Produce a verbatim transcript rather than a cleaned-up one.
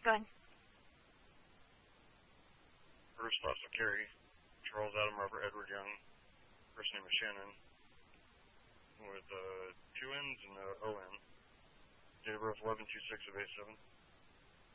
Go ahead. Bruce Fossil Carey, Charles Adam Robert Edward Young, first name is Shannon, with uh, two N's and uh, O N. Date of birth eleven two six of eighty-seven.